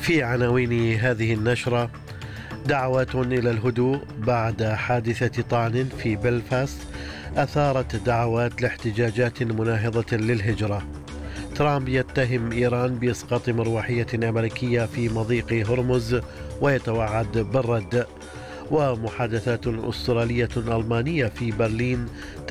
في عناوين هذه النشرة: دعوات إلى الهدوء بعد حادثة طعن في بلفاست أثارت دعوات لاحتجاجات مناهضة للهجرة. ترامب يتهم إيران بإسقاط مروحية أمريكية في مضيق هرمز ويتوعد بالرد. ومحادثات أسترالية ألمانية في برلين